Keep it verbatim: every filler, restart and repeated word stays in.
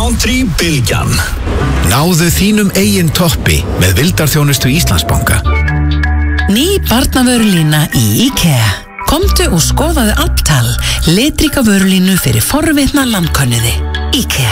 Country Bylgjan. Náðu þínum eigin toppi með vildarþjónustu Íslandsbanka. Ný barnavörulína í IKEA. Komdu og skoðaðu Alptal, litríka vörulínu fyrir forvitna landkönnuði. IKEA.